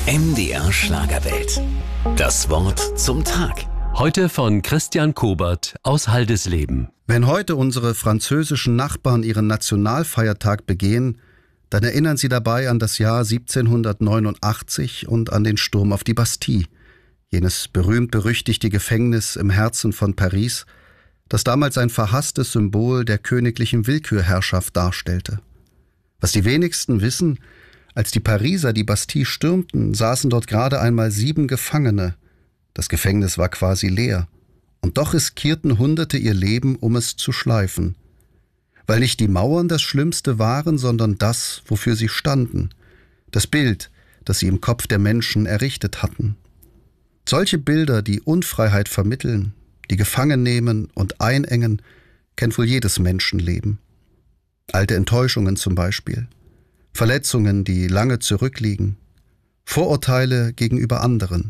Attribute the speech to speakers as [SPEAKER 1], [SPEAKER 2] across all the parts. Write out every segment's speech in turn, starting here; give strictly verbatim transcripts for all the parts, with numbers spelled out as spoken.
[SPEAKER 1] M D R Schlagerwelt. Das Wort zum Tag.
[SPEAKER 2] Heute von Christian Kobert aus Haldesleben.
[SPEAKER 3] Wenn heute unsere französischen Nachbarn ihren Nationalfeiertag begehen, dann erinnern sie dabei an das Jahr siebzehnhundertneunundachtzig und an den Sturm auf die Bastille, jenes berühmt-berüchtigte Gefängnis im Herzen von Paris, das damals ein verhasstes Symbol der königlichen Willkürherrschaft darstellte. Was die wenigsten wissen: Als die Pariser die Bastille stürmten, saßen dort gerade einmal sieben Gefangene. Das Gefängnis war quasi leer. Und doch riskierten Hunderte ihr Leben, um es zu schleifen. Weil nicht die Mauern das Schlimmste waren, sondern das, wofür sie standen. Das Bild, das sie im Kopf der Menschen errichtet hatten. Solche Bilder, die Unfreiheit vermitteln, die gefangen nehmen und einengen, kennt wohl jedes Menschenleben. Alte Enttäuschungen zum Beispiel. Verletzungen, die lange zurückliegen, Vorurteile gegenüber anderen.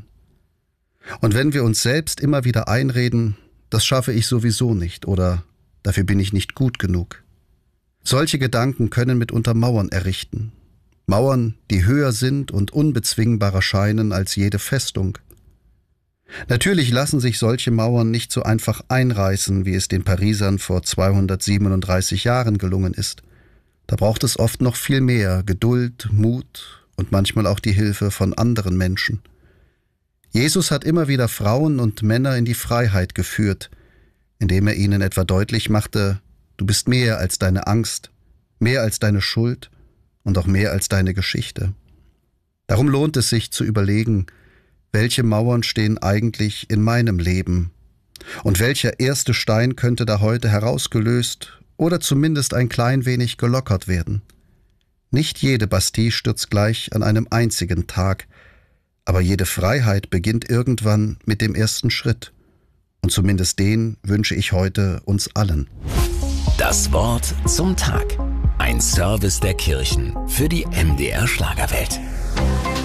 [SPEAKER 3] Und wenn wir uns selbst immer wieder einreden, das schaffe ich sowieso nicht oder dafür bin ich nicht gut genug. Solche Gedanken können mitunter Mauern errichten. Mauern, die höher sind und unbezwingbarer scheinen als jede Festung. Natürlich lassen sich solche Mauern nicht so einfach einreißen, wie es den Parisern vor zweihundertsiebenunddreißig Jahren gelungen ist. Da braucht es oft noch viel mehr Geduld, Mut und manchmal auch die Hilfe von anderen Menschen. Jesus hat immer wieder Frauen und Männer in die Freiheit geführt, indem er ihnen etwa deutlich machte: Du bist mehr als deine Angst, mehr als deine Schuld und auch mehr als deine Geschichte. Darum lohnt es sich zu überlegen, welche Mauern stehen eigentlich in meinem Leben und welcher erste Stein könnte da heute herausgelöst oder zumindest ein klein wenig gelockert werden. Nicht jede Bastille stürzt gleich an einem einzigen Tag, aber jede Freiheit beginnt irgendwann mit dem ersten Schritt. Und zumindest den wünsche ich heute uns allen.
[SPEAKER 1] Das Wort zum Tag. Ein Service der Kirchen für die M D R Schlagerwelt.